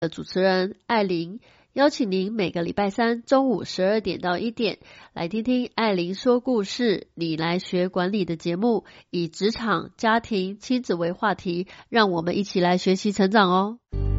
的主持人艾琳，邀请您每个礼拜三中午12点到1点来听听艾琳说故事，你来学管理的节目，以职场、家庭、亲子为话题，让我们一起来学习成长哦。